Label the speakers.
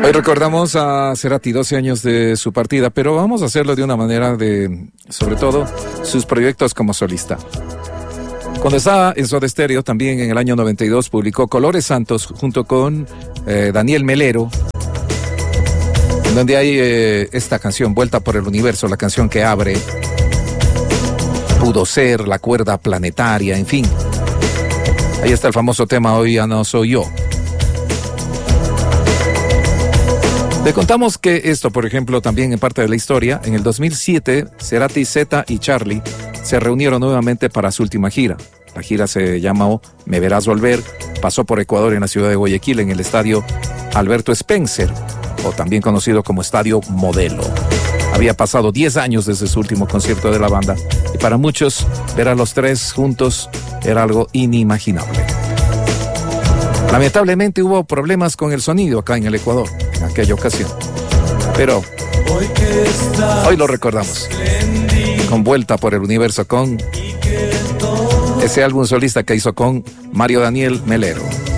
Speaker 1: Hoy recordamos a Cerati, 12 años de su partida, pero vamos a hacerlo de una manera de, sobre todo, sus proyectos como solista. Cuando estaba en Soda Stereo, también en el año 92, publicó Colores Santos junto con Daniel Melero, en donde hay esta canción, Vuelta por el Universo, la canción que abre, Pudo Ser, La Cuerda Planetaria, en fin. Ahí está el famoso tema Hoy ya no soy yo. Le contamos que esto, por ejemplo, también en parte de la historia, en el 2007, Cerati, Zeta y Charly se reunieron nuevamente para su última gira. La gira se llamó Me Verás Volver, pasó por Ecuador en la ciudad de Guayaquil, en el estadio Alberto Spencer, o también conocido como Estadio Modelo. Había pasado 10 años desde su último concierto de la banda, y para muchos, ver a los tres juntos era algo inimaginable. Lamentablemente hubo problemas con el sonido acá en el Ecuador, en aquella ocasión. Pero hoy lo recordamos, con Vuelta por el Universo, con ese álbum solista que hizo con Mario Daniel Melero.